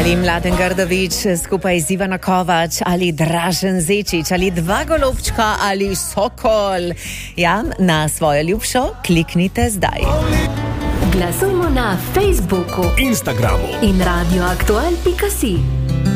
Ali Mladen Grdović skupaj z Ivano Kovač, ali Dražen Zečić, ali dva golobčka, ali sokol. Ja, na svojo ljubšo kliknite zdaj. Glasujmo na Facebooku, Instagramu in radioaktual.si.